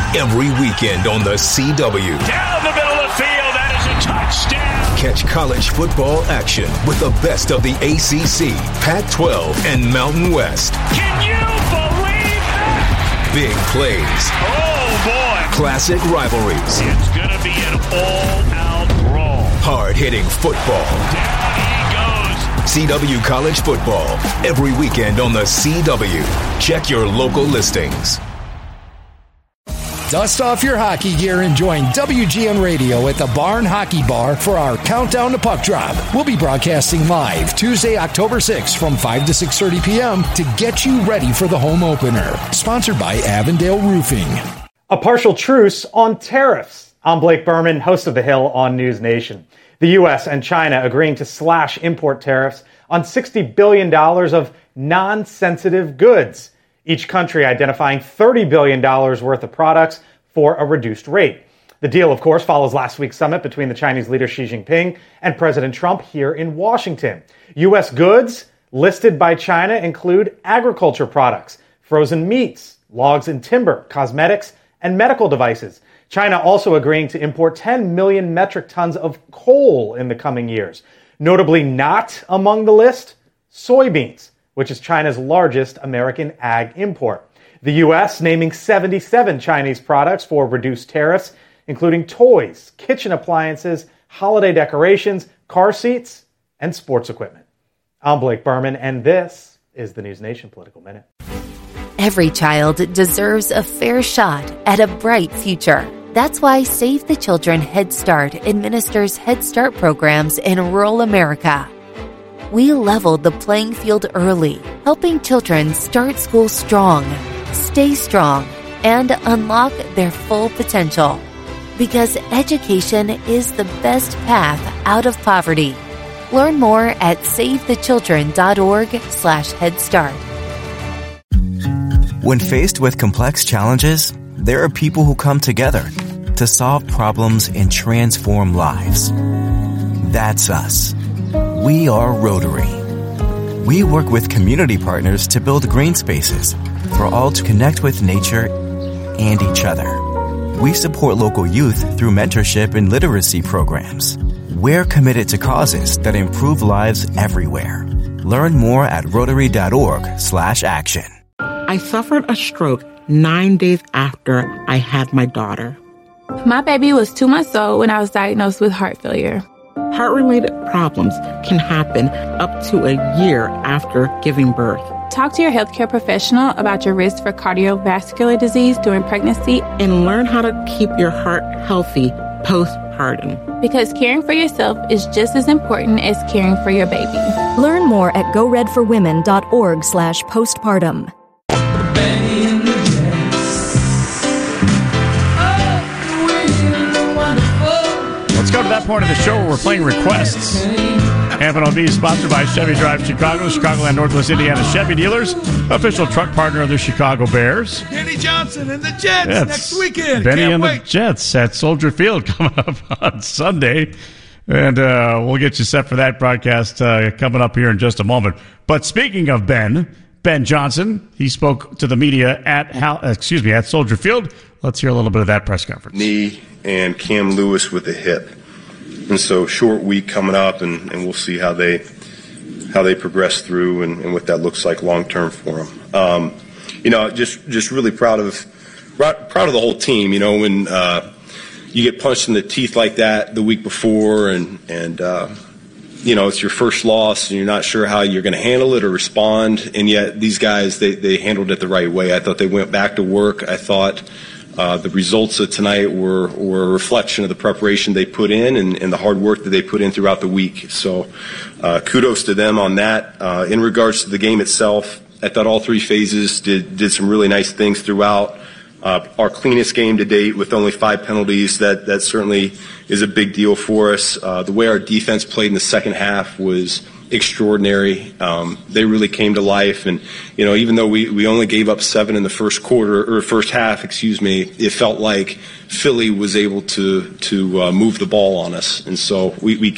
every weekend on the CW. Down the middle of the field, that is a touchdown. Catch college football action with the best of the ACC, Pac-12, and Mountain West. Can you believe that? Big plays. Oh, boy. Classic rivalries. It's going to be an all-out brawl. Hard-hitting football. Down he goes. CW College Football, every weekend on the CW. Check your local listings. Dust off your hockey gear and join WGN Radio at the Barn Hockey Bar for our Countdown to Puck Drop. We'll be broadcasting live Tuesday, October 6th from 5 to 6:30 p.m. to get you ready for the home opener. Sponsored by Avondale Roofing. A partial truce on tariffs. I'm Blake Berman, host of The Hill on News Nation. The U.S. and China agreeing to slash import tariffs on $60 billion of non-sensitive goods. Each country identifying $30 billion worth of products for a reduced rate. The deal, of course, follows last week's summit between the Chinese leader Xi Jinping and President Trump here in Washington. U.S. goods listed by China include agriculture products, frozen meats, logs and timber, cosmetics, and medical devices. China also agreeing to import 10 million metric tons of coal in the coming years. Notably not among the list, soybeans, which is China's largest American ag import. The U.S. naming 77 Chinese products for reduced tariffs, including toys, kitchen appliances, holiday decorations, car seats, and sports equipment. I'm Blake Berman, and this is the News Nation Political Minute. Every child deserves a fair shot at a bright future. That's why Save the Children Head Start administers Head Start programs in rural America. We leveled the playing field early, helping children start school strong, stay strong, and unlock their full potential. Because education is the best path out of poverty. Learn more at savethechildren.org/Head Start. When faced with complex challenges, there are people who come together to solve problems and transform lives. That's us. We are Rotary. We work with community partners to build green spaces for all to connect with nature and each other. We support local youth through mentorship and literacy programs. We're committed to causes that improve lives everywhere. Learn more at Rotary.org/action. I suffered a stroke 9 days after I had my daughter. My baby was 2 months old when I was diagnosed with heart failure. Heart-related problems can happen up to a year after giving birth. Talk to your healthcare professional about your risk for cardiovascular disease during pregnancy and learn how to keep your heart healthy postpartum. Because caring for yourself is just as important as caring for your baby. Learn more at goredforwomen.org/postpartum. Let's go to that point of the show where we're playing requests. F&OB is sponsored by Chevy Drive Chicago, Chicagoland Northwest Indiana Chevy Dealers, official truck partner of the Chicago Bears. Benny Johnson and the Jets next weekend. Benny and the Jets at Soldier Field coming up on Sunday. And we'll get you set for that broadcast coming up here in just a moment. But speaking of Ben Johnson, he spoke to the media at Soldier Field. Let's hear a little bit of that press conference. Knee and Cam Lewis with a hip. And so short week coming up, and we'll see how they progress through and what that looks like long term for them. Just really proud of the whole team. You know, when you get punched in the teeth like that the week before, and it's your first loss, and you're not sure how you're going to handle it or respond, and yet these guys they handled it the right way. I thought they went back to work. I thought the results of tonight were a reflection of the preparation they put in and the hard work that they put in throughout the week. So kudos to them on that. In regards to the game itself, I thought all three phases did some really nice things throughout. Our cleanest game to date with only 5 penalties, that certainly is a big deal for us. The way our defense played in the second half was extraordinary. They really came to life, and even though we only gave up 7 in the first half, it felt like Philly was able to move the ball on us, and so we